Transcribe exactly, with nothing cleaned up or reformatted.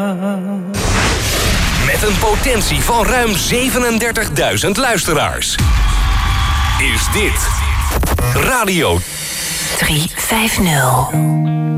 Met een potentie van ruim zevenendertigduizend luisteraars is dit Radio drie vijftig.